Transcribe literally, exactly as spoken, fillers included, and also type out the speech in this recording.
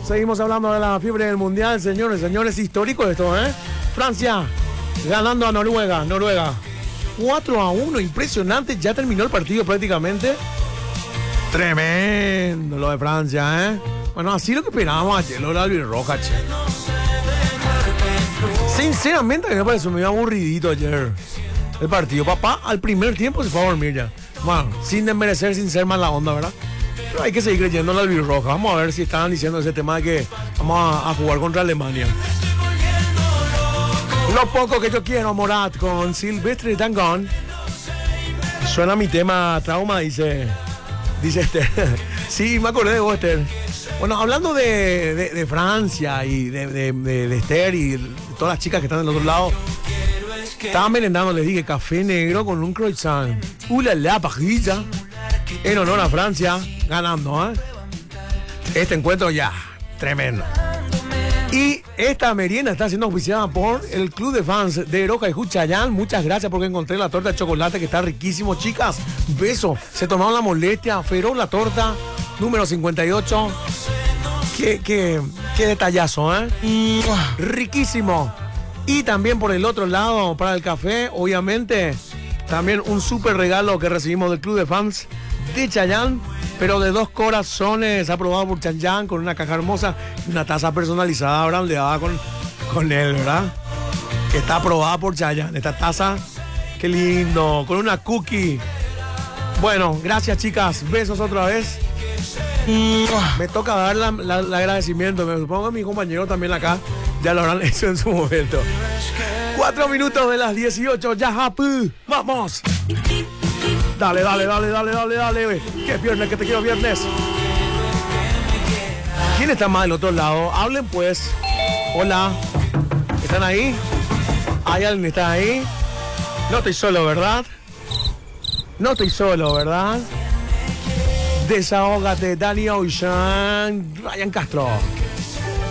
Seguimos hablando de la fiebre del mundial, señores, señores, histórico esto, ¿eh? Francia ganando a Noruega, Noruega. cuatro a uno, impresionante, ya terminó el partido prácticamente. Tremendo lo de Francia, ¿eh? Bueno, así lo que esperábamos ayer, lo de la albirroja, che. Sinceramente, a mí me pareció medio aburridito ayer el partido. Papá, al primer tiempo se fue a dormir ya. Bueno, sin desmerecer, sin ser mala onda, ¿verdad? Pero hay que seguir creyendo en la albirroja. Vamos a ver si estaban diciendo ese tema de que vamos a, a jugar contra Alemania. Lo poco que yo quiero, Morat, con Silvestre Dangond. Suena mi tema Trauma, dice dice Esther. Sí, me acordé de vos, Esther. Bueno, hablando de, de, de Francia y de, de, de, de Esther y de todas las chicas que están del otro lado, estaban merendando, les dije, café negro con un croissant. ¡Uh, la, la pajilla! En honor a Francia, ganando, ¿eh? Este encuentro ya, tremendo. Y esta merienda está siendo auspiciada por el club de fans de Roca y Juchayán. Muchas gracias porque encontré la torta de chocolate que está riquísimo, chicas. Beso. Se tomaron la molestia. Feró la torta número cincuenta y ocho. Qué, qué, qué detallazo, ¿eh? Riquísimo. Y también por el otro lado, para el café, obviamente, también un súper regalo que recibimos del club de fans de Chayán, pero de dos corazones, aprobado por Chayán, con una caja hermosa y una taza personalizada, brandeada con, con él, ¿verdad? Que está aprobada por Chayán. Esta taza, qué lindo, con una cookie. Bueno, gracias, chicas. Besos otra vez. Me toca dar la, la, el agradecimiento. Me supongo que mi compañero también acá ya lo habrán hecho en su momento. Cuatro minutos de las dieciocho. Ya, Hapu. ¡Vamos! Dale, dale, dale, dale, dale, dale. Que es viernes, que te quiero viernes. ¿Quién está más del otro lado? Hablen pues. Hola. ¿Están ahí? ¿Hay alguien que está ahí? No estoy solo, ¿verdad? No estoy solo, ¿verdad? Desahógate, Danny Ocean, Ryan Castro.